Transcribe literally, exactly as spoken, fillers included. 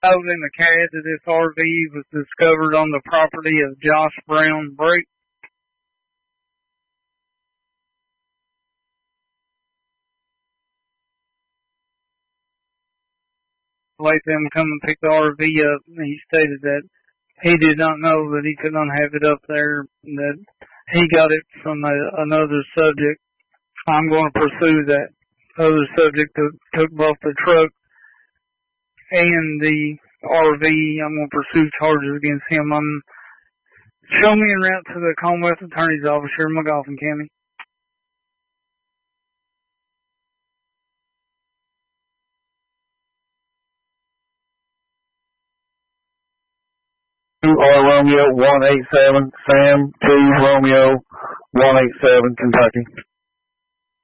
Holding the carriage of this R V was discovered on the property of Josh Brown Brick. Let them come and pick the R V up. He stated that he did not know that he could not have it up there, that he got it from a, another subject. I'm going to pursue that other subject that took both the truck and the R V. I'm going to pursue charges against him. I'm show me en route to the Commonwealth Attorney's Office here in McGoffin County. R Romeo one eight seven, Sam T Romeo one eight seven, Kentucky.